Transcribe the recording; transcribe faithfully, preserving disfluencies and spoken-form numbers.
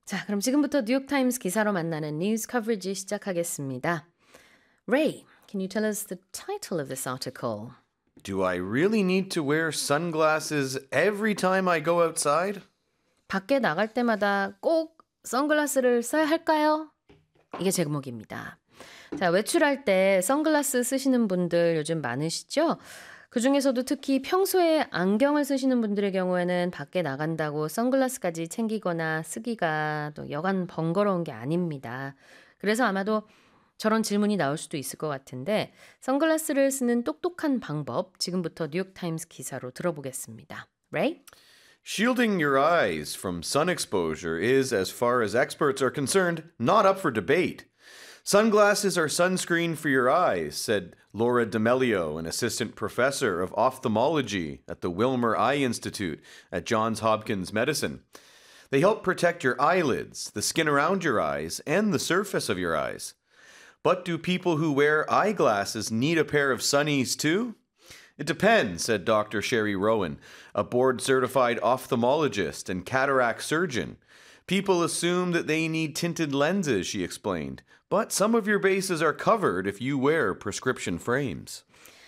자, 그럼 지금부터 뉴욕타임스 기사로 만나는 뉴스 커버리지 시작하겠습니다. Ray, can you tell us the title of this article? Do I really need to wear sunglasses every time I go outside? 밖에 나갈 때마다 꼭 선글라스를 써야 할까요? 이게 제목입니다. 자, 외출할 때 선글라스 쓰시는 분들 요즘 많으시죠? 그중에서도 특히 평소에 안경을 쓰시는 분들의 경우에는 밖에 나간다고 선글라스까지 챙기거나 쓰기가 또 여간 번거로운 게 아닙니다. 그래서 아마도 저런 질문이 나올 수도 있을 것 같은데 선글라스를 쓰는 똑똑한 방법 지금부터 뉴욕타임스 기사로 들어보겠습니다. Ray? Shielding your eyes from sun exposure is, as far as experts are concerned, not up for debate. Sunglasses are sunscreen for your eyes, said Laura D'Amelio, an assistant professor of ophthalmology at the Wilmer Eye Institute at Johns Hopkins Medicine. They help protect your eyelids, the skin around your eyes, and the surface of your eyes. But do people who wear eyeglasses need a pair of sunnies too? It depends, said Doctor Sherry Rowan, a board-certified ophthalmologist and cataract surgeon. People assume that they need tinted lenses, she explained, but some of your bases are covered if you wear prescription frames.